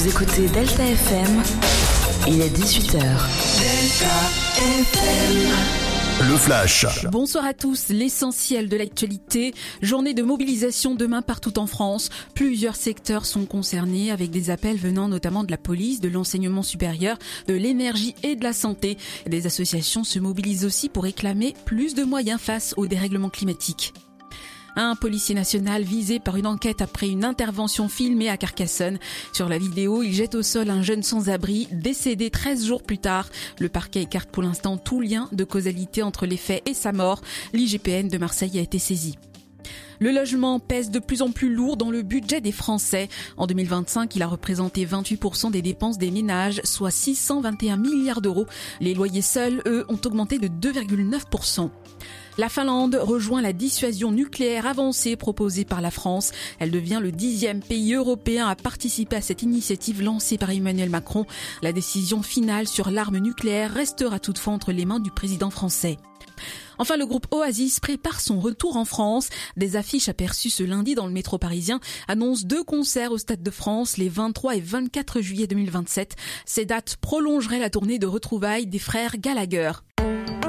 Vous écoutez Delta FM, il est 18h. Delta FM. Le Flash. Bonsoir à tous, l'essentiel de l'actualité. Journée de mobilisation demain partout en France. Plusieurs secteurs sont concernés avec des appels venant notamment de la police, de l'enseignement supérieur, de l'énergie et de la santé. Des associations se mobilisent aussi pour réclamer plus de moyens face au dérèglement climatique. Un policier national visé par une enquête après une intervention filmée à Carcassonne. Sur la vidéo, il jette au sol un jeune sans-abri, décédé 13 jours plus tard. Le parquet écarte pour l'instant tout lien de causalité entre les faits et sa mort. L'IGPN de Marseille a été saisi. Le logement pèse de plus en plus lourd dans le budget des Français. En 2025, il a représenté 28% des dépenses des ménages, soit 621 milliards d'euros. Les loyers seuls, eux, ont augmenté de 2,9%. La Finlande rejoint la dissuasion nucléaire avancée proposée par la France. Elle devient le 10e pays européen à participer à cette initiative lancée par Emmanuel Macron. La décision finale sur l'arme nucléaire restera toutefois entre les mains du président français. Enfin, le groupe Oasis prépare son retour en France. Des affiches aperçues ce lundi dans le métro parisien annoncent 2 concerts au Stade de France les 23 et 24 juillet 2027. Ces dates prolongeraient la tournée de retrouvailles des frères Gallagher.